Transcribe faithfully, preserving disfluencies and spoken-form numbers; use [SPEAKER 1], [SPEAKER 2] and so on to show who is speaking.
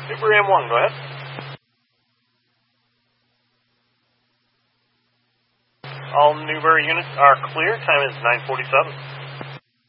[SPEAKER 1] Newbury M one, go ahead. All Newbury units are clear. Time is nine forty-seven.